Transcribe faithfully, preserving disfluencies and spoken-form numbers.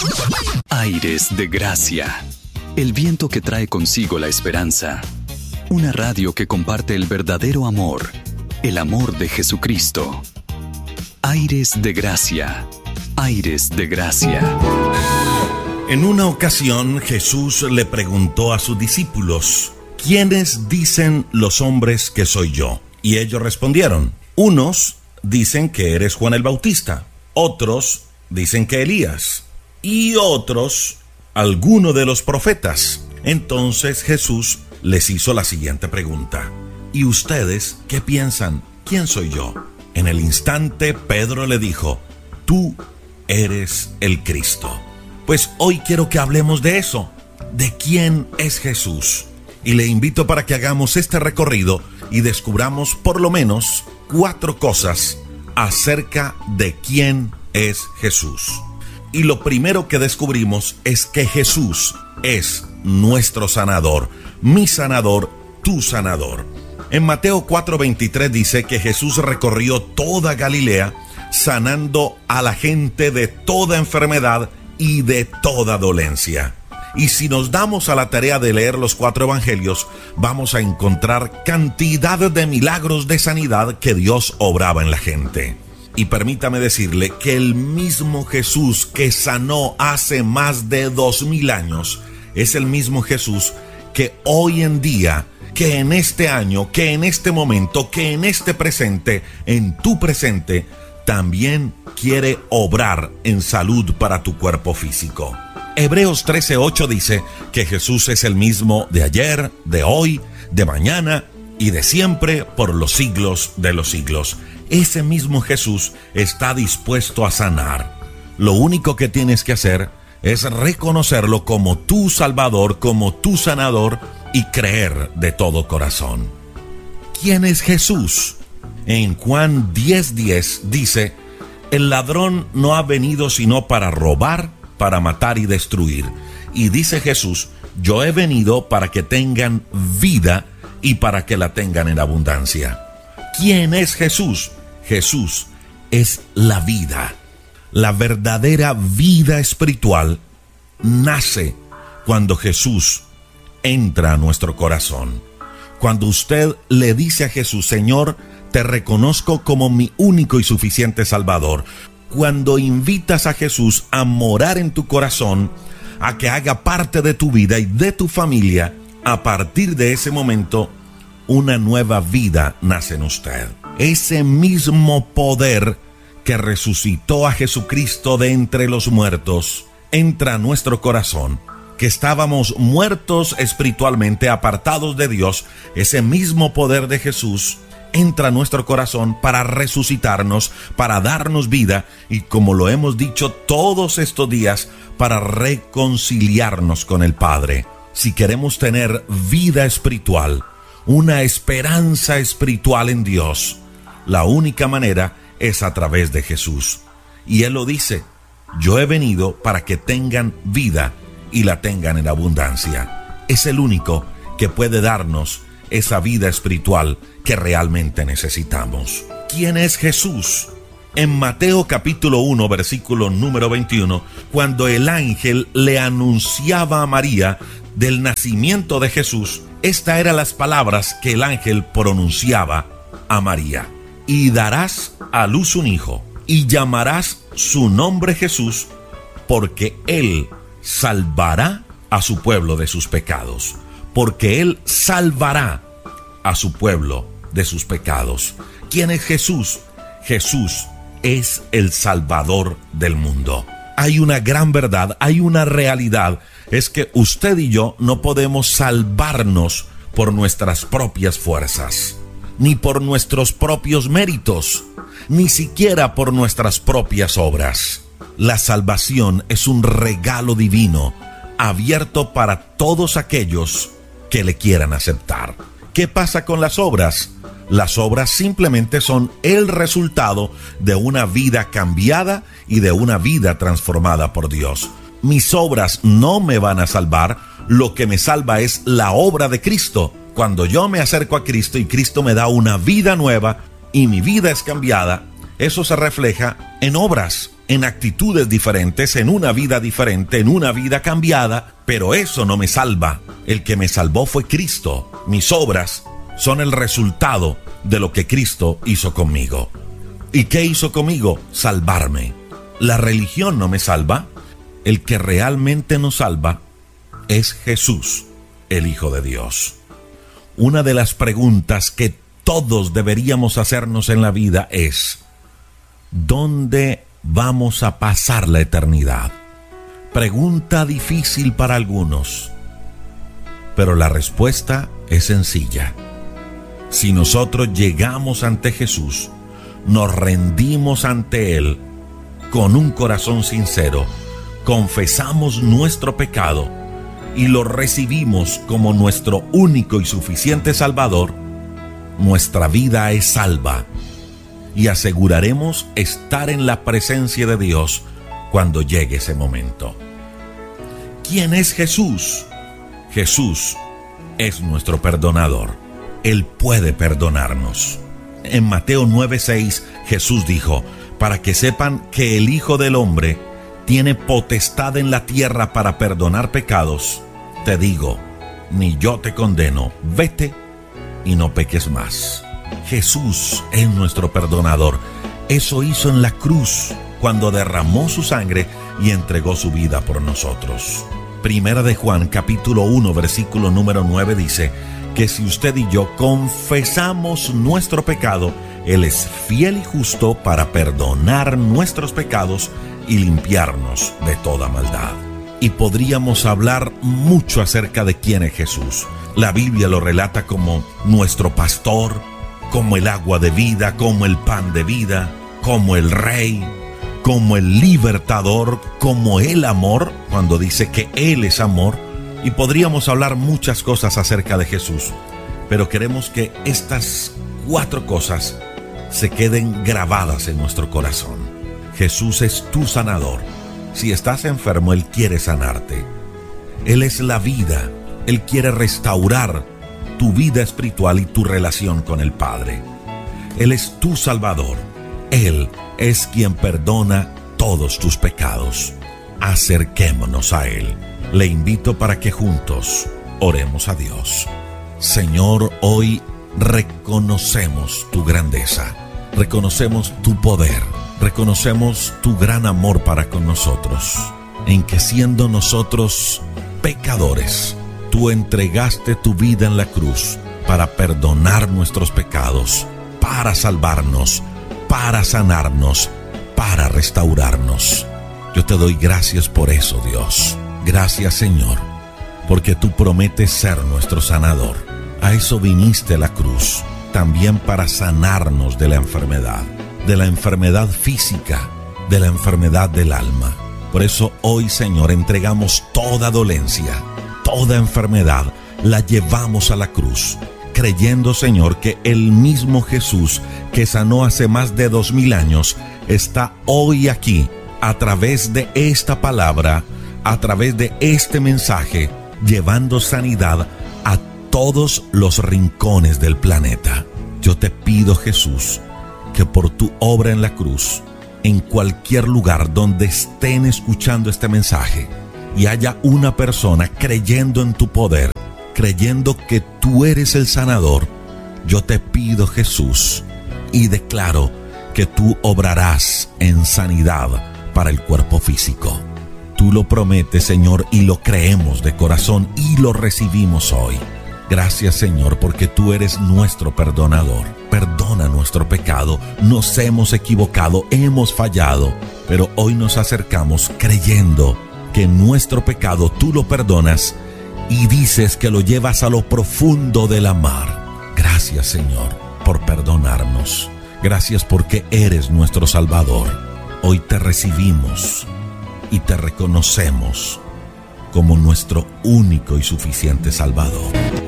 Aires de Gracia, el viento que trae consigo la esperanza. Una radio que comparte el verdadero amor, el amor de Jesucristo. Aires de Gracia, Aires de Gracia. En una ocasión Jesús le preguntó a sus discípulos: ¿quiénes dicen los hombres que soy yo? Y ellos respondieron: unos dicen que eres Juan el Bautista, otros dicen que Elías, y otros alguno de los profetas. Entonces Jesús les hizo la siguiente pregunta: ¿y ustedes qué piensan? ¿Quién soy yo? En el instante Pedro le dijo: tú eres el Cristo. Pues hoy quiero que hablemos de eso, de quién es Jesús. Y le invito para que hagamos este recorrido y descubramos por lo menos cuatro cosas acerca de quién es Jesús. Y lo primero que descubrimos es que Jesús es nuestro sanador, mi sanador, tu sanador. En Mateo cuatro veintitrés dice que Jesús recorrió toda Galilea, sanando a la gente de toda enfermedad y de toda dolencia. Y si nos damos a la tarea de leer los cuatro evangelios, vamos a encontrar cantidades de milagros de sanidad que Dios obraba en la gente. Y permítame decirle que el mismo Jesús que sanó hace más de dos mil años es el mismo Jesús que hoy en día, que en este año, que en este momento, que en este presente, en tu presente, también quiere obrar en salud para tu cuerpo físico. Hebreos trece ocho dice que Jesús es el mismo de ayer, de hoy, de mañana y de siempre por los siglos de los siglos. Ese mismo Jesús está dispuesto a sanar. Lo único que tienes que hacer es reconocerlo como tu Salvador, como tu sanador y creer de todo corazón. ¿Quién es Jesús? En Juan diez diez dice: el ladrón no ha venido sino para robar, para matar y destruir. Y dice Jesús: yo he venido para que tengan vida y para que la tengan en abundancia. ¿Quién es Jesús? Jesús es la vida. La verdadera vida espiritual nace cuando Jesús entra a nuestro corazón. Cuando usted le dice a Jesús: Señor, te reconozco como mi único y suficiente Salvador. Cuando invitas a Jesús a morar en tu corazón, a que haga parte de tu vida y de tu familia, a partir de ese momento, una nueva vida nace en usted. Ese mismo poder que resucitó a Jesucristo de entre los muertos entra a nuestro corazón. Que estábamos muertos espiritualmente, apartados de Dios, ese mismo poder de Jesús entra a nuestro corazón para resucitarnos, para darnos vida y, como lo hemos dicho todos estos días, para reconciliarnos con el Padre. Si queremos tener vida espiritual, una esperanza espiritual en Dios, la única manera es a través de Jesús. Y Él lo dice: yo he venido para que tengan vida y la tengan en abundancia. Es el único que puede darnos esa vida espiritual que realmente necesitamos. ¿Quién es Jesús? En Mateo capítulo uno, versículo número veintiuno, cuando el ángel le anunciaba a María del nacimiento de Jesús, estas eran las palabras que el ángel pronunciaba a María: y darás a luz un hijo, y llamarás su nombre Jesús, porque él salvará a su pueblo de sus pecados. Porque él salvará a su pueblo de sus pecados. ¿Quién es Jesús? Jesús es el Salvador del mundo. Hay una gran verdad, hay una realidad, es que usted y yo no podemos salvarnos por nuestras propias fuerzas, ni por nuestros propios méritos, ni siquiera por nuestras propias obras. La salvación es un regalo divino, abierto para todos aquellos que le quieran aceptar. ¿Qué pasa con las obras? Las obras simplemente son el resultado de una vida cambiada y de una vida transformada por Dios. Mis obras no me van a salvar, lo que me salva es la obra de Cristo. Cuando yo me acerco a Cristo y Cristo me da una vida nueva y mi vida es cambiada, eso se refleja en obras. en actitudes diferentes, en una vida diferente, en una vida cambiada, pero eso no me salva. El que me salvó fue Cristo. Mis obras son el resultado de lo que Cristo hizo conmigo. ¿Y qué hizo conmigo? Salvarme. La religión no me salva. El que realmente nos salva es Jesús, el Hijo de Dios. Una de las preguntas que todos deberíamos hacernos en la vida es: ¿dónde vamos a pasar la eternidad? Pregunta difícil para algunos, pero la respuesta es sencilla. Si nosotros llegamos ante Jesús, nos rendimos ante Él con un corazón sincero, confesamos nuestro pecado y lo recibimos como nuestro único y suficiente Salvador, nuestra vida es salva y aseguraremos estar en la presencia de Dios cuando llegue ese momento. ¿Quién es Jesús? Jesús es nuestro perdonador. Él puede perdonarnos. En Mateo nueve seis, Jesús dijo: para que sepan que el Hijo del Hombre tiene potestad en la tierra para perdonar pecados, te digo, ni yo te condeno, vete y no peques más. Jesús es nuestro perdonador. Eso hizo en la cruz cuando derramó su sangre y entregó su vida por nosotros. Primera de Juan, capítulo uno, versículo número nueve dice que si usted y yo confesamos nuestro pecado, Él es fiel y justo para perdonar nuestros pecados y limpiarnos de toda maldad. Y podríamos hablar mucho acerca de quién es Jesús. La Biblia lo relata como nuestro pastor, como el agua de vida, como el pan de vida, como el rey, como el libertador, como el amor, cuando dice que Él es amor. Y podríamos hablar muchas cosas acerca de Jesús, pero queremos que estas cuatro cosas se queden grabadas en nuestro corazón. Jesús es tu sanador. Si estás enfermo, Él quiere sanarte. Él es la vida. Él quiere restaurar tu vida espiritual y tu relación con el Padre. Él es tu Salvador. Él es quien perdona todos tus pecados. Acerquémonos a Él. Le invito para que juntos oremos a Dios. Señor, hoy reconocemos tu grandeza, reconocemos tu poder, reconocemos tu gran amor para con nosotros, en que siendo nosotros pecadores, tú entregaste tu vida en la cruz para perdonar nuestros pecados, para salvarnos, para sanarnos, para restaurarnos. Yo te doy gracias por eso, Dios. Gracias, Señor, porque tú prometes ser nuestro sanador. A eso viniste a la cruz, también para sanarnos de la enfermedad, de la enfermedad física, de la enfermedad del alma. Por eso hoy, Señor, entregamos toda dolencia, toda enfermedad, la llevamos a la cruz, creyendo, Señor, que el mismo Jesús que sanó hace más de dos mil años está hoy aquí, a través de esta palabra, a través de este mensaje, llevando sanidad a todos los rincones del planeta. Yo te pido, Jesús, que por tu obra en la cruz, en cualquier lugar donde estén escuchando este mensaje y haya una persona creyendo en tu poder, creyendo que tú eres el sanador, yo te pido, Jesús, y declaro que tú obrarás en sanidad para el cuerpo físico. Tú lo prometes, Señor, y lo creemos de corazón y lo recibimos hoy. Gracias, Señor, porque tú eres nuestro perdonador. Perdona nuestro pecado. Nos hemos equivocado, hemos fallado, pero hoy nos acercamos creyendo que nuestro pecado tú lo perdonas y dices que lo llevas a lo profundo de la mar. Gracias, Señor, por perdonarnos. Gracias porque eres nuestro Salvador. Hoy te recibimos y te reconocemos como nuestro único y suficiente Salvador.